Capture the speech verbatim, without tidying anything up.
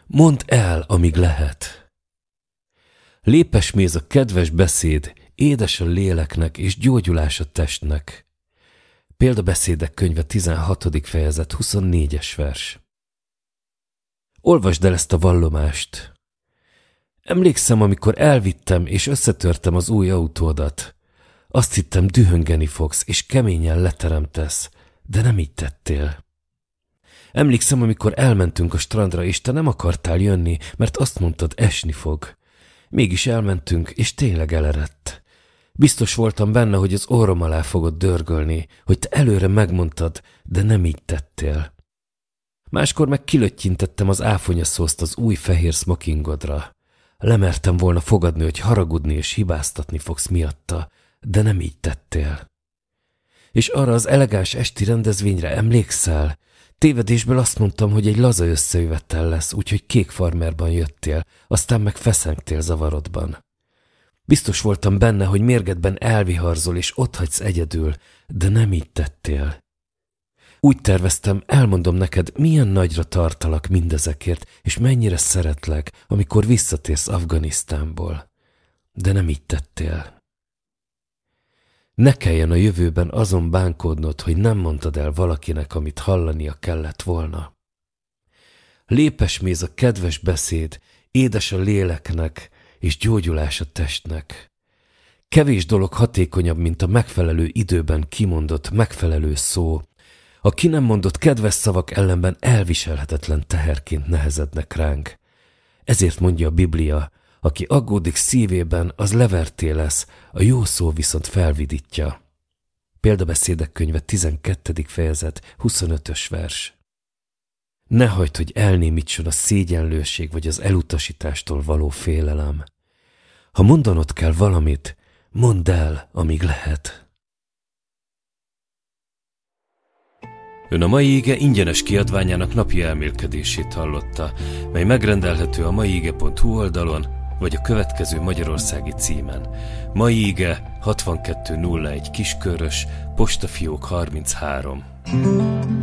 Mondd el, amíg lehet. Lépesméz a kedves beszéd, édes a léleknek és gyógyulás a testnek. Példabeszédek könyve tizenhatodik fejezet huszonnégyes vers. Olvasd el ezt a vallomást. Emlékszem, amikor elvittem és összetörtem az új autódat. Azt hittem, dühöngeni fogsz, és keményen leteremtesz, de nem így tettél. Emlékszem, amikor elmentünk a strandra, és te nem akartál jönni, mert azt mondtad, esni fog. Mégis elmentünk, és tényleg elerett. Biztos voltam benne, hogy az orrom alá fogod dörgölni, hogy te előre megmondtad, de nem így tettél. Máskor meg kilöttyintettem az áfonyaszószt az új fehér smokingodra. Lemertem volna fogadni, hogy haragudni és hibáztatni fogsz miatta, de nem így tettél. És arra az elegáns esti rendezvényre emlékszel? Tévedésből azt mondtam, hogy egy laza összejövetel lesz, úgyhogy kék farmerban jöttél, aztán meg feszengtél zavarodban. Biztos voltam benne, hogy mérgedben elviharzol és otthagysz egyedül, de nem így tettél. Úgy terveztem, elmondom neked, milyen nagyra tartalak mindezekért, és mennyire szeretlek, amikor visszatérsz Afganisztánból. De nem így tettél. Ne kelljen a jövőben azon bánkódnod, hogy nem mondtad el valakinek, amit hallania kellett volna. Lépesméz a kedves beszéd, édes a léleknek, és gyógyulás a testnek. Kevés dolog hatékonyabb, mint a megfelelő időben kimondott megfelelő szó. A ki nem mondott kedves szavak ellenben elviselhetetlen teherként nehezednek ránk. Ezért mondja a Biblia, aki aggódik szívében, az leverté lesz, a jó szó viszont felvidítja. Példabeszédek könyve tizenkettedik fejezet huszonötös vers. Ne hagyd, hogy elnémítson a szégyenlőség vagy az elutasítástól való félelem. Ha mondanod kell valamit, mondd el, amíg lehet. Ön a mai ige ingyenes kiadványának napi elmélkedését hallotta, mely megrendelhető a maiige pont hu oldalon, vagy a következő magyarországi címen. Mai ige hatvankettő nulla egy Kiskörös, postafiók harminchárom.